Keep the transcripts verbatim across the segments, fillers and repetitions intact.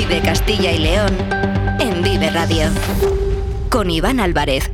Vive Castilla y León en Vive Radio. Con Iván Álvarez.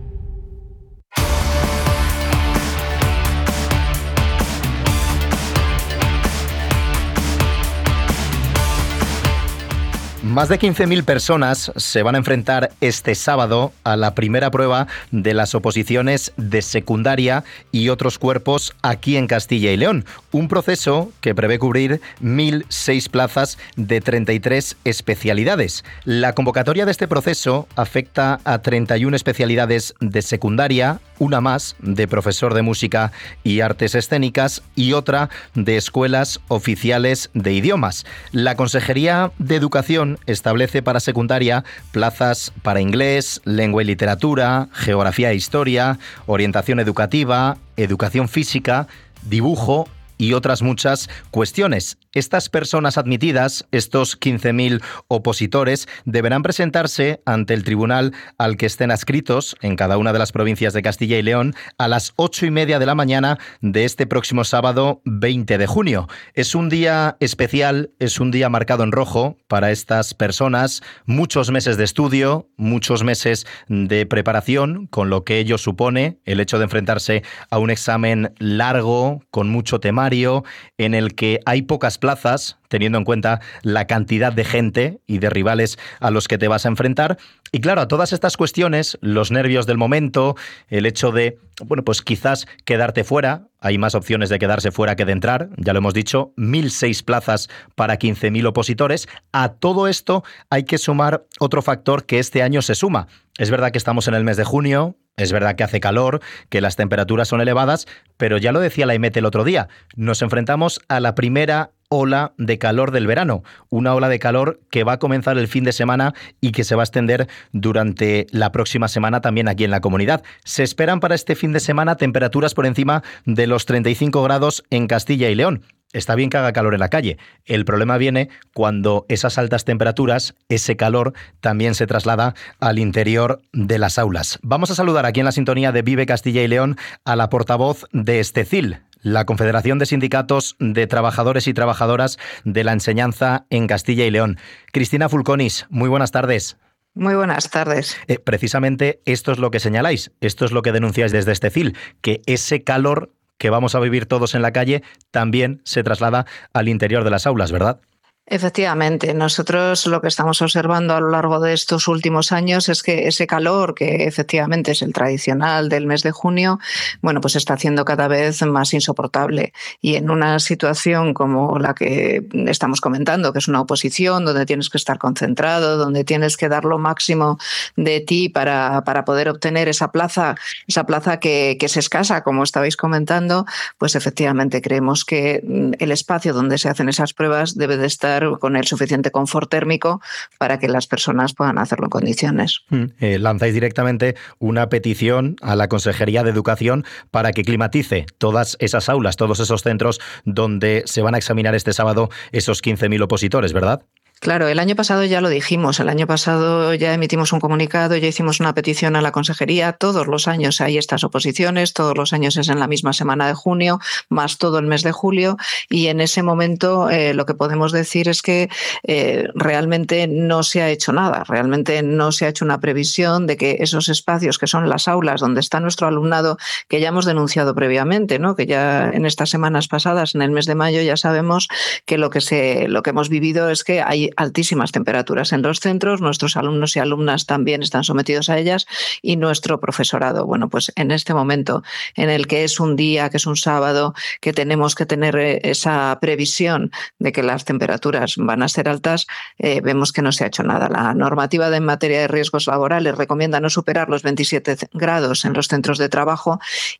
Más de quince mil personas se van a enfrentar este sábado a la primera prueba de las oposiciones de secundaria y otros cuerpos aquí en Castilla y León. Un proceso que prevé cubrir mil seis plazas de treinta y tres especialidades. La convocatoria de este proceso afecta a treinta y una especialidades de secundaria, una más de profesor de música y artes escénicas y otra de escuelas oficiales de idiomas. La Consejería de Educación establece para secundaria plazas para inglés, lengua y literatura, geografía e historia, orientación educativa, educación física, dibujo y otras muchas cuestiones. Estas personas admitidas, estos quince mil opositores, deberán presentarse ante el tribunal al que estén adscritos en cada una de las provincias de Castilla y León a las ocho y media de la mañana de este próximo sábado veinte de junio. Es un día especial, es un día marcado en rojo para estas personas, muchos meses de estudio, muchos meses de preparación, con lo que ello supone el hecho de enfrentarse a un examen largo, con mucho temario, en el que hay pocas plazas, teniendo en cuenta la cantidad de gente y de rivales a los que te vas a enfrentar. Y claro, a todas estas cuestiones, los nervios del momento, el hecho de, bueno, pues quizás quedarte fuera, hay más opciones de quedarse fuera que de entrar, ya lo hemos dicho, mil seis plazas para quince mil opositores. A todo esto hay que sumar otro factor que este año se suma. Es verdad que estamos en el mes de junio, es verdad que hace calor, que las temperaturas son elevadas, pero ya lo decía la EMET el otro día, nos enfrentamos a la primera ola de calor del verano, una ola de calor que va a comenzar el fin de semana y que se va a extender durante la próxima semana también aquí en la comunidad. Se esperan para este fin de semana temperaturas por encima de los treinta y cinco grados en Castilla y León. Está bien que haga calor en la calle. El problema viene cuando esas altas temperaturas, ese calor, también se traslada al interior de las aulas. Vamos a saludar aquí en la sintonía de Vive Castilla y León a la portavoz de Estecil, la Confederación de Sindicatos de Trabajadores y Trabajadoras de la Enseñanza en Castilla y León. Cristina Fulconis, muy buenas tardes. Muy buenas tardes. Eh, precisamente esto es lo que señaláis, esto es lo que denunciáis desde Estecil, que ese calor que vamos a vivir todos en la calle también se traslada al interior de las aulas, ¿verdad? Efectivamente, nosotros lo que estamos observando a lo largo de estos últimos años es que ese calor, que efectivamente es el tradicional del mes de junio, bueno, pues está haciendo cada vez más insoportable. Y en una situación como la que estamos comentando, que es una oposición, donde tienes que estar concentrado, donde tienes que dar lo máximo de ti para, para poder obtener esa plaza, esa plaza que, que es escasa, como estabais comentando, pues efectivamente creemos que el espacio donde se hacen esas pruebas debe de estar con el suficiente confort térmico para que las personas puedan hacerlo en condiciones. Mm, eh, lanzáis directamente una petición a la Consejería de Educación para que climatice todas esas aulas, todos esos centros donde se van a examinar este sábado esos quince mil opositores, ¿verdad? Claro, el año pasado ya lo dijimos, el año pasado ya emitimos un comunicado, ya hicimos una petición a la Consejería, todos los años hay estas oposiciones, todos los años es en la misma semana de junio, más todo el mes de julio, y en ese momento eh, lo que podemos decir es que eh, realmente no se ha hecho nada, realmente no se ha hecho una previsión de que esos espacios que son las aulas donde está nuestro alumnado, que ya hemos denunciado previamente, ¿no? Que ya en estas semanas pasadas, en el mes de mayo, ya sabemos que lo que, se, lo que hemos vivido es que hay altísimas temperaturas en los centros, nuestros alumnos y alumnas también están sometidos a ellas y nuestro profesorado. Bueno, pues en este momento en el que es un día, que es un sábado, que tenemos que tener esa previsión de que las temperaturas van a ser altas, eh, vemos que no se ha hecho nada. La normativa de en materia de riesgos laborales recomienda no superar los veintisiete grados en los centros de trabajo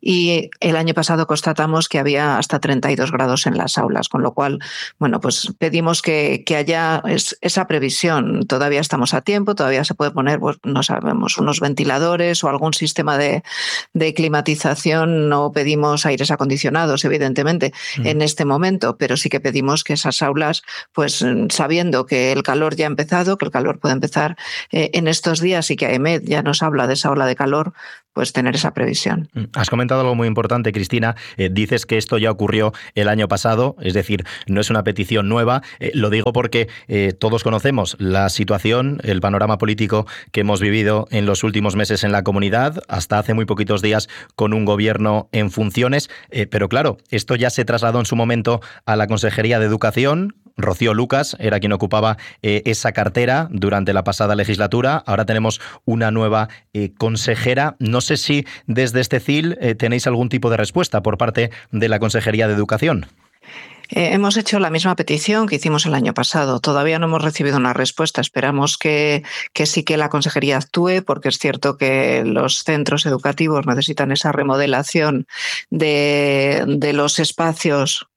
y el año pasado constatamos que había hasta treinta y dos grados en las aulas, con lo cual, bueno, pues pedimos que, que haya esa previsión. Todavía estamos a tiempo, todavía se puede poner, pues, no sabemos, unos ventiladores o algún sistema de, de climatización. No pedimos aires acondicionados, evidentemente, mm. en este momento, pero sí que pedimos que esas aulas, pues sabiendo que el calor ya ha empezado, que el calor puede empezar eh, en estos días y que AEMET ya nos habla de esa ola de calor, pues tener esa previsión. Has comentado algo muy importante, Cristina. Eh, dices que esto ya ocurrió el año pasado, es decir, no es una petición nueva. Eh, lo digo porque eh, todos conocemos la situación, el panorama político que hemos vivido en los últimos meses en la comunidad, hasta hace muy poquitos días con un gobierno en funciones. Eh, pero claro, esto ya se trasladó en su momento a la Consejería de Educación. Rocío Lucas era quien ocupaba eh, esa cartera durante la pasada legislatura. Ahora tenemos una nueva eh, consejera. No sé si desde este C I L eh, tenéis algún tipo de respuesta por parte de la Consejería de Educación. Eh, hemos hecho la misma petición que hicimos el año pasado. Todavía no hemos recibido una respuesta. Esperamos que, que sí que la Consejería actúe, porque es cierto que los centros educativos necesitan esa remodelación de, de los espacios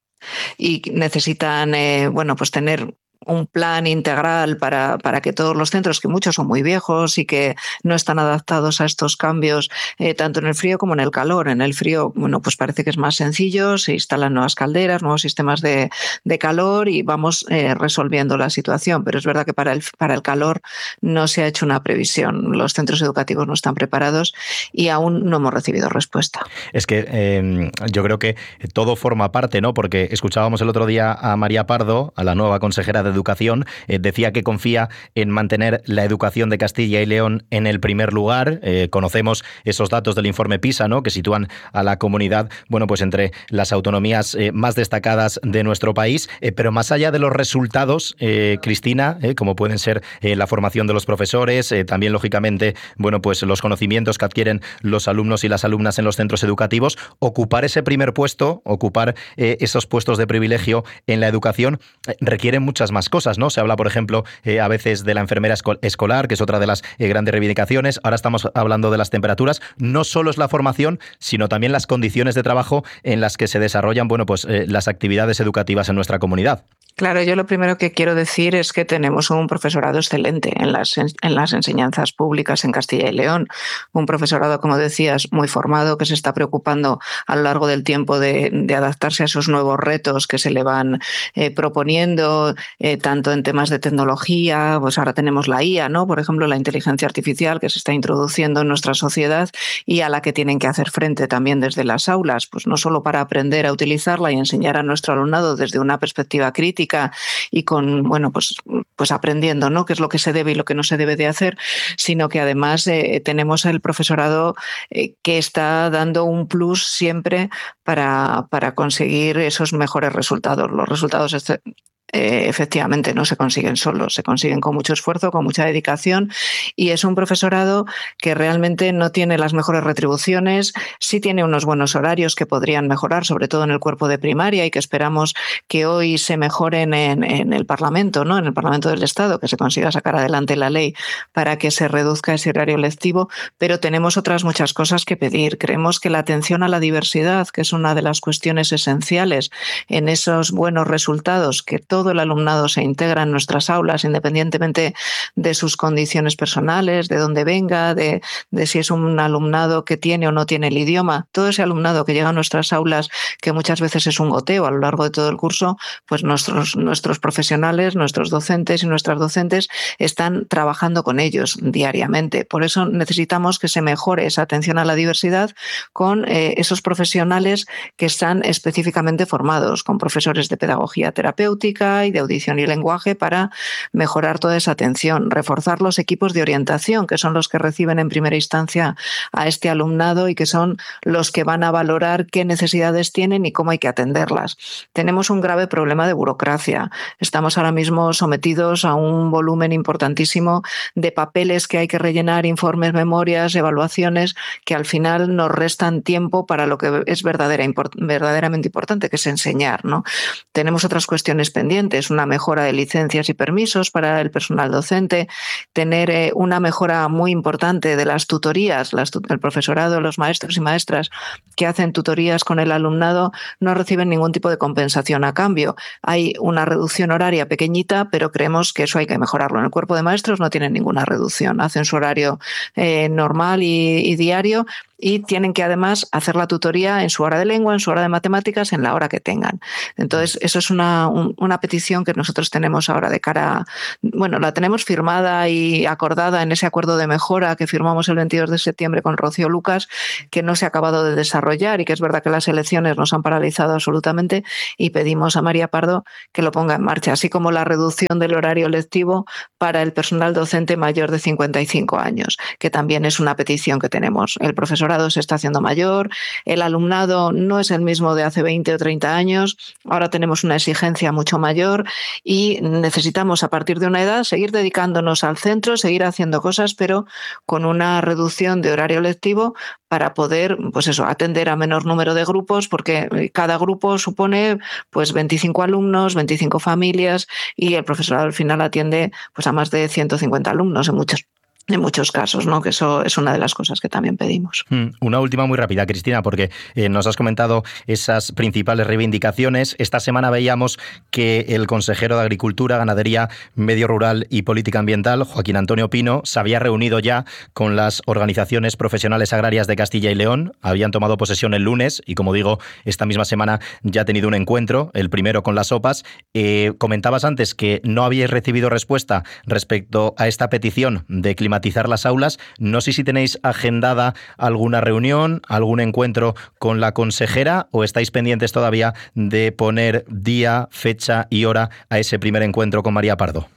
y necesitan eh, bueno, pues tener un plan integral para, para que todos los centros, que muchos son muy viejos y que no están adaptados a estos cambios, eh, tanto en el frío como en el calor. En el frío, bueno, pues parece que es más sencillo, se instalan nuevas calderas, nuevos sistemas de, de calor y vamos eh, resolviendo la situación. Pero es verdad que para el, para el calor no se ha hecho una previsión. Los centros educativos no están preparados y aún no hemos recibido respuesta. Es que eh, yo creo que todo forma parte, ¿no? Porque escuchábamos el otro día a María Pardo, a la nueva consejera de Educación, eh, decía que confía en mantener la educación de Castilla y León en el primer lugar. Eh, conocemos esos datos del informe PISA, ¿no?, que sitúan a la comunidad, bueno, pues entre las autonomías eh, más destacadas de nuestro país. Eh, pero más allá de los resultados, eh, Cristina, eh, como pueden ser eh, la formación de los profesores, eh, también lógicamente, bueno, pues los conocimientos que adquieren los alumnos y las alumnas en los centros educativos, ocupar ese primer puesto, ocupar eh, esos puestos de privilegio en la educación, eh, requieren muchas más cosas, ¿no? Se habla, por ejemplo, eh, a veces de la enfermera escol- escolar, que es otra de las eh, grandes reivindicaciones. Ahora estamos hablando de las temperaturas. No solo es la formación, sino también las condiciones de trabajo en las que se desarrollan, bueno, pues eh, las actividades educativas en nuestra comunidad. Claro, yo lo primero que quiero decir es que tenemos un profesorado excelente en las, en las enseñanzas públicas en Castilla y León. Un profesorado, como decías, muy formado, que se está preocupando a lo largo del tiempo de, de adaptarse a esos nuevos retos que se le van eh, proponiendo, eh, tanto en temas de tecnología, pues ahora tenemos la I A, ¿no? Por ejemplo, la inteligencia artificial que se está introduciendo en nuestra sociedad y a la que tienen que hacer frente también desde las aulas, pues no solo para aprender a utilizarla y enseñar a nuestro alumnado desde una perspectiva crítica y con, bueno, pues, pues aprendiendo, ¿no?, qué es lo que se debe y lo que no se debe de hacer, sino que además eh, tenemos el profesorado eh, que está dando un plus siempre para, para conseguir esos mejores resultados. Los resultados este, Eh, efectivamente no se consiguen solos, se consiguen con mucho esfuerzo, con mucha dedicación, y es un profesorado que realmente no tiene las mejores retribuciones, sí tiene unos buenos horarios que podrían mejorar, sobre todo en el cuerpo de primaria, y que esperamos que hoy se mejoren en, en el Parlamento, ¿no?, en el Parlamento del Estado, que se consiga sacar adelante la ley para que se reduzca ese horario lectivo, pero tenemos otras muchas cosas que pedir. Creemos que la atención a la diversidad, que es una de las cuestiones esenciales en esos buenos resultados, que todo todo el alumnado se integra en nuestras aulas, independientemente de sus condiciones personales, de dónde venga, de, de si es un alumnado que tiene o no tiene el idioma. Todo ese alumnado que llega a nuestras aulas, que muchas veces es un goteo a lo largo de todo el curso, pues nuestros, nuestros profesionales, nuestros docentes y nuestras docentes están trabajando con ellos diariamente. Por eso necesitamos que se mejore esa atención a la diversidad con eh, esos profesionales que están específicamente formados, con profesores de pedagogía terapéutica y de audición y lenguaje, para mejorar toda esa atención, reforzar los equipos de orientación, que son los que reciben en primera instancia a este alumnado y que son los que van a valorar qué necesidades tienen y cómo hay que atenderlas. Tenemos un grave problema de burocracia. Estamos ahora mismo sometidos a un volumen importantísimo de papeles que hay que rellenar, informes, memorias, evaluaciones, que al final nos restan tiempo para lo que es verdadera, verdaderamente importante, que es enseñar, ¿no? Tenemos otras cuestiones pendientes, una mejora de licencias y permisos para el personal docente, tener eh, una mejora muy importante de las tutorías. Las, el profesorado, los maestros y maestras que hacen tutorías con el alumnado no reciben ningún tipo de compensación a cambio. Hay una reducción horaria pequeñita, pero creemos que eso hay que mejorarlo. En el cuerpo de maestros no tienen ninguna reducción, hacen su horario eh, normal y, y diario, y tienen que además hacer la tutoría en su hora de lengua, en su hora de matemáticas, en la hora que tengan. Entonces, eso es una, un, una petición que nosotros tenemos ahora de cara, bueno, la tenemos firmada y acordada en ese acuerdo de mejora que firmamos el veintidós de septiembre con Rocío Lucas, que no se ha acabado de desarrollar y que es verdad que las elecciones nos han paralizado absolutamente, y pedimos a María Pardo que lo ponga en marcha, así como la reducción del horario lectivo para el personal docente mayor de cincuenta y cinco años, que también es una petición que tenemos. El profesorado se está haciendo mayor, el alumnado no es el mismo de hace veinte o treinta años, ahora tenemos una exigencia mucho mayor y necesitamos a partir de una edad seguir dedicándonos al centro, seguir haciendo cosas, pero con una reducción de horario lectivo para poder, pues eso, atender a menor número de grupos, porque cada grupo supone pues veinticinco alumnos, veinticinco familias, y el profesorado al final atiende pues a más de ciento cincuenta alumnos en muchos en muchos casos, ¿no? Que eso es una de las cosas que también pedimos. Una última muy rápida, Cristina, porque eh, nos has comentado esas principales reivindicaciones. Esta semana veíamos que el consejero de Agricultura, Ganadería, Medio Rural y Política Ambiental, Joaquín Antonio Pino, se había reunido ya con las organizaciones profesionales agrarias de Castilla y León. Habían tomado posesión el lunes y, como digo, esta misma semana ya ha tenido un encuentro, el primero con las O P As. Eh, comentabas antes que no habíais recibido respuesta respecto a esta petición de climatizar las aulas. No sé si tenéis agendada alguna reunión, algún encuentro con la consejera, o estáis pendientes todavía de poner día, fecha y hora a ese primer encuentro con María Pardo.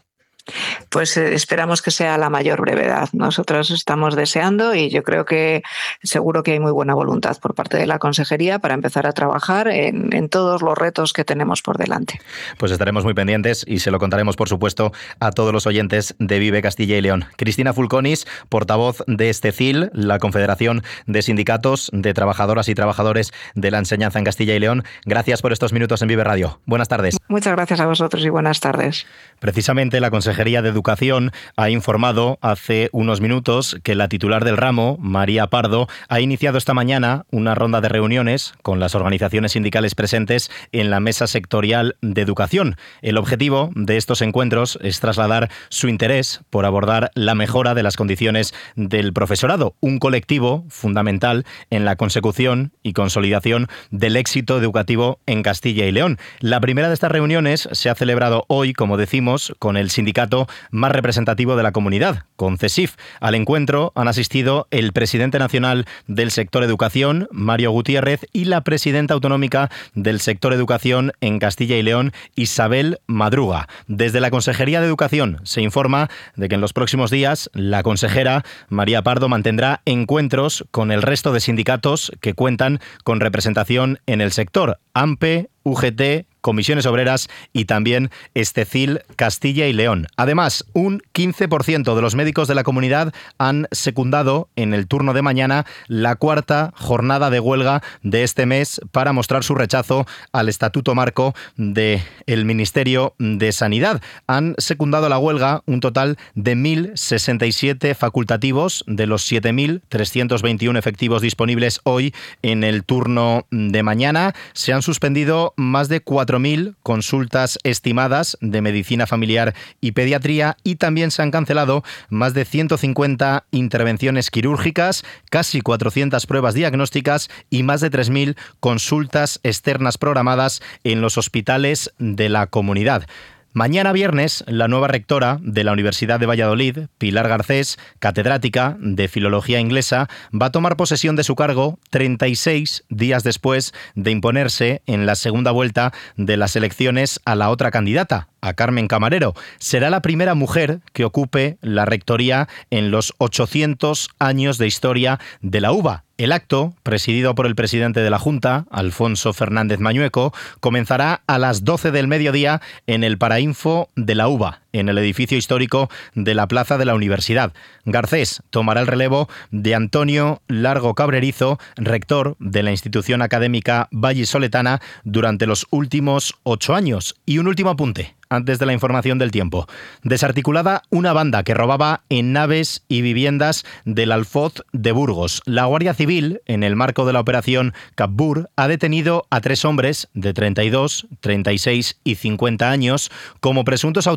Pues esperamos que sea a la mayor brevedad. Nosotros estamos deseando y yo creo que seguro que hay muy buena voluntad por parte de la Consejería para empezar a trabajar en, en todos los retos que tenemos por delante. Pues estaremos muy pendientes y se lo contaremos, por supuesto, a todos los oyentes de Vive Castilla y León. Cristina Fulconis, portavoz de Estecil, la Confederación de Sindicatos de Trabajadoras y Trabajadores de la Enseñanza en Castilla y León, gracias por estos minutos en Vive Radio. Buenas tardes. Muchas gracias a vosotros y buenas tardes. Precisamente la Consejería de Educación ha informado hace unos minutos que la titular del ramo, María Pardo, ha iniciado esta mañana una ronda de reuniones con las organizaciones sindicales presentes en la mesa sectorial de educación. El objetivo de estos encuentros es trasladar su interés por abordar la mejora de las condiciones del profesorado, un colectivo fundamental en la consecución y consolidación del éxito educativo en Castilla y León. La primera de estas reuniones se ha celebrado hoy, como decimos, con el sindicato más representativo de la comunidad, con CESIF. Al encuentro han asistido el presidente nacional del sector educación, Mario Gutiérrez, y la presidenta autonómica del sector educación en Castilla y León, Isabel Madruga. Desde la Consejería de Educación se informa de que en los próximos días la consejera María Pardo mantendrá encuentros con el resto de sindicatos que cuentan con representación en el sector: AMPE, U G T, Comisiones Obreras y también Estecil Castilla y León. Además, un quince por ciento de los médicos de la comunidad han secundado en el turno de mañana la cuarta jornada de huelga de este mes para mostrar su rechazo al estatuto marco del Ministerio de Sanidad. Han secundado la huelga un total de mil sesenta y siete facultativos de los siete mil trescientos veintiuno efectivos disponibles hoy en el turno de mañana. Se han suspendido más de cuatro mil consultas estimadas de medicina familiar y pediatría, y también se han cancelado más de ciento cincuenta intervenciones quirúrgicas, casi cuatrocientas pruebas diagnósticas y más de tres mil consultas externas programadas en los hospitales de la comunidad. Mañana viernes, la nueva rectora de la Universidad de Valladolid, Pilar Garcés, catedrática de Filología Inglesa, va a tomar posesión de su cargo treinta y seis días después de imponerse en la segunda vuelta de las elecciones a la otra candidata, a Carmen Camarero. Será la primera mujer que ocupe la rectoría en los ochocientos años de historia de la U B A. El acto, presidido por el presidente de la Junta, Alfonso Fernández Mañueco, comenzará a las doce del mediodía en el Parainfo de la U B A, en el edificio histórico de la Plaza de la Universidad. Garcés tomará el relevo de Antonio Largo Cabrerizo, rector de la institución académica vallisoletana durante los últimos ocho años. Y un último apunte antes de la información del tiempo. Desarticulada una banda que robaba en naves y viviendas del Alfoz de Burgos. La Guardia Civil, en el marco de la operación Capbur, ha detenido a tres hombres de treinta y dos, treinta y seis y cincuenta años como presuntos autores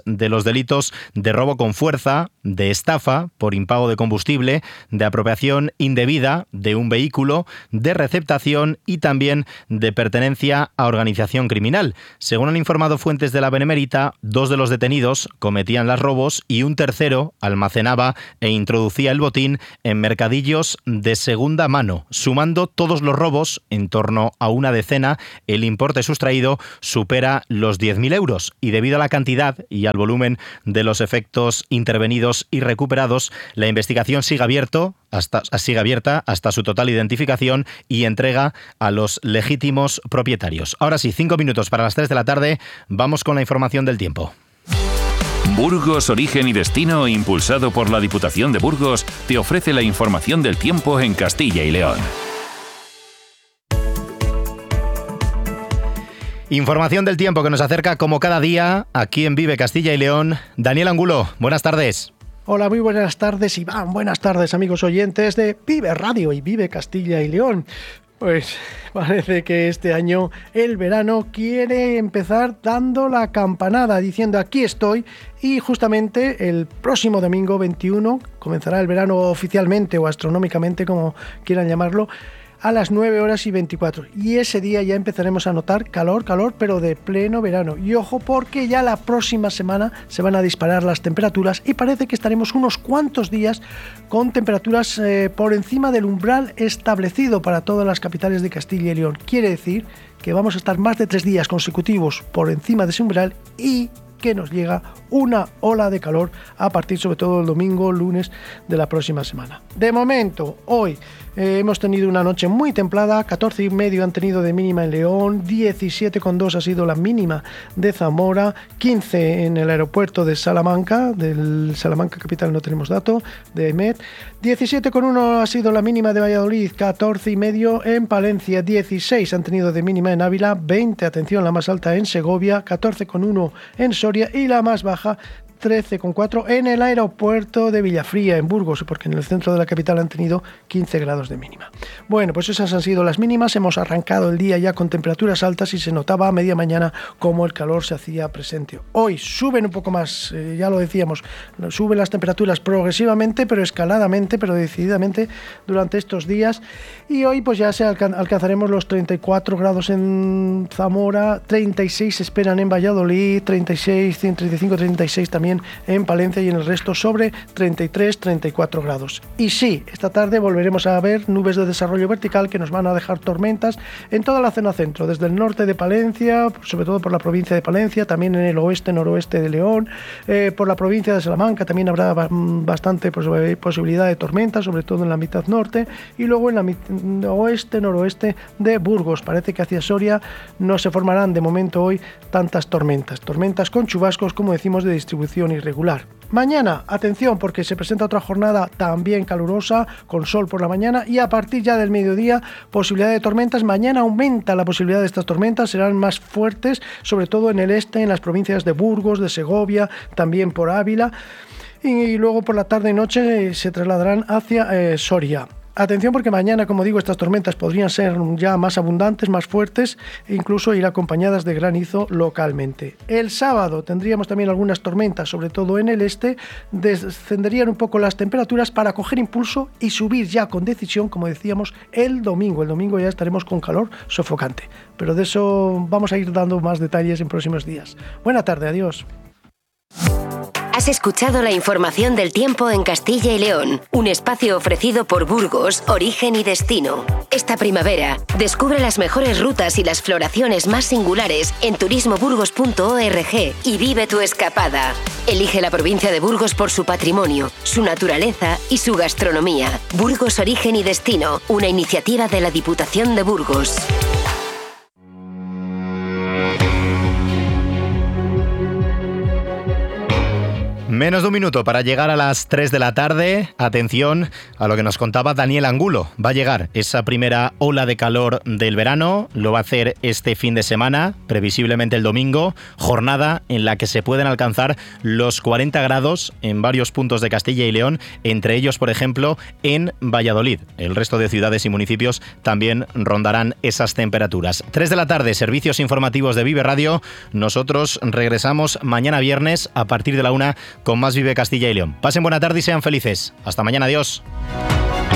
de los delitos de robo con fuerza, de estafa por impago de combustible, de apropiación indebida de un vehículo, de receptación y también de pertenencia a organización criminal. Según han informado fuentes de la Benemérita, dos de los detenidos cometían los robos y un tercero almacenaba e introducía el botín en mercadillos de segunda mano. Sumando todos los robos, en torno a una decena, el importe sustraído supera los diez mil euros y debido a la cantidad y al volumen de los efectos intervenidos y recuperados, la investigación sigue abierto hasta, sigue abierta hasta su total identificación y entrega a los legítimos propietarios. Ahora sí, cinco minutos para las tres de la tarde, vamos con la información del tiempo. Burgos, Origen y Destino, impulsado por la Diputación de Burgos, te ofrece la información del tiempo en Castilla y León. Información del tiempo que nos acerca como cada día aquí en Vive Castilla y León. Daniel Angulo, buenas tardes. Hola, muy buenas tardes, Iván. Buenas tardes, amigos oyentes de Vive Radio y Vive Castilla y León. Pues parece que este año el verano quiere empezar dando la campanada, diciendo aquí estoy, y justamente el próximo domingo veintiuno comenzará el verano oficialmente o astronómicamente, como quieran llamarlo, a las nueve horas y veinticuatro. Y ese día ya empezaremos a notar calor, calor, pero de pleno verano. Y ojo, porque ya la próxima semana se van a disparar las temperaturas y parece que estaremos unos cuantos días con temperaturas eh, por encima del umbral establecido para todas las capitales de Castilla y León. Quiere decir que vamos a estar más de tres días consecutivos por encima de ese umbral y que nos llega una ola de calor a partir sobre todo el domingo, lunes de la próxima semana. De momento, hoy eh, hemos tenido una noche muy templada, catorce y medio han tenido de mínima en León, diecisiete coma dos ha sido la mínima de Zamora, quince en el aeropuerto de Salamanca, del Salamanca capital no tenemos dato, de Emet, diecisiete coma uno ha sido la mínima de Valladolid, catorce y medio en Palencia, dieciséis han tenido de mínima en Ávila, veinte, atención, la más alta en Segovia, catorce coma uno en Soria y la más baja trece coma cuatro en el aeropuerto de Villafría, en Burgos, porque en el centro de la capital han tenido quince grados de mínima. Bueno, pues esas han sido las mínimas. Hemos arrancado el día ya con temperaturas altas y se notaba a media mañana cómo el calor se hacía presente. Hoy suben un poco más, eh, ya lo decíamos, suben las temperaturas progresivamente, pero escaladamente, pero decididamente durante estos días. Y hoy pues ya se alcan- alcanzaremos los treinta y cuatro grados en Zamora, treinta y seis se esperan en Valladolid, treinta y seis, treinta y cinco, treinta y seis también en Palencia y en el resto sobre treinta y tres, treinta y cuatro grados. Y sí, esta tarde volveremos a ver nubes de desarrollo vertical que nos van a dejar tormentas en toda la zona centro, desde el norte de Palencia, sobre todo por la provincia de Palencia, también en el oeste, noroeste de León, eh, por la provincia de Salamanca también habrá bastante posibilidad de tormentas, sobre todo en la mitad norte, y luego en la mitad oeste, noroeste de Burgos. Parece que hacia Soria no se formarán de momento hoy tantas tormentas, tormentas con chubascos, como decimos, de distribución irregular. Mañana, atención, porque se presenta otra jornada también calurosa, con sol por la mañana, y a partir ya del mediodía, posibilidad de tormentas. Mañana aumenta la posibilidad de estas tormentas, serán más fuertes, sobre todo en el este, en las provincias de Burgos, de Segovia, también por Ávila, y luego por la tarde y noche se trasladarán hacia eh, Soria. Atención, porque mañana, como digo, estas tormentas podrían ser ya más abundantes, más fuertes e incluso ir acompañadas de granizo localmente. El sábado tendríamos también algunas tormentas, sobre todo en el este, descenderían un poco las temperaturas para coger impulso y subir ya con decisión, como decíamos, el domingo. El domingo ya estaremos con calor sofocante, pero de eso vamos a ir dando más detalles en próximos días. Buena tarde, adiós. Has escuchado la información del tiempo en Castilla y León, un espacio ofrecido por Burgos, Origen y Destino. Esta primavera, descubre las mejores rutas y las floraciones más singulares en turismo burgos punto org y vive tu escapada. Elige la provincia de Burgos por su patrimonio, su naturaleza y su gastronomía. Burgos, Origen y Destino, una iniciativa de la Diputación de Burgos. Menos de un minuto para llegar a las tres de la tarde. Atención a lo que nos contaba Daniel Angulo. Va a llegar esa primera ola de calor del verano. Lo va a hacer este fin de semana, previsiblemente el domingo. Jornada en la que se pueden alcanzar los cuarenta grados en varios puntos de Castilla y León, entre ellos, por ejemplo, en Valladolid. El resto de ciudades y municipios también rondarán esas temperaturas. tres de la tarde, servicios informativos de Vive Radio. Nosotros regresamos mañana viernes a partir de la una con más Vive Castilla y León. Pasen buena tarde y sean felices. Hasta mañana, adiós.